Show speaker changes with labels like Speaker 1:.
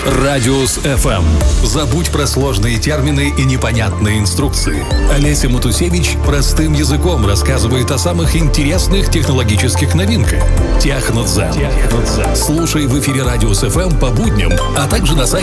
Speaker 1: Радиус FM. Забудь про сложные термины и непонятные инструкции. Олеся Матусевич простым языком рассказывает о самых интересных технологических новинках. Технодзен. Слушай в эфире Радиус FM по будням, а также на сайте